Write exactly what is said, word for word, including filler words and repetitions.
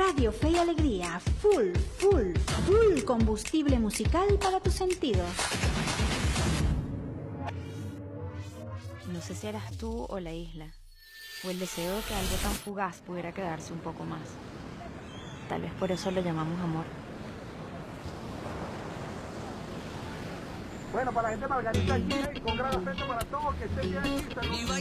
Radio Fe y Alegría, full, full, full combustible musical para tus sentidos. No sé si eras tú o la isla, o el deseo de que algo tan fugaz pudiera quedarse un poco más. Tal vez por eso lo llamamos amor. Bueno, para la gente margarita aquí, con gran afecto para todos, que estén bien aquí. Saludos.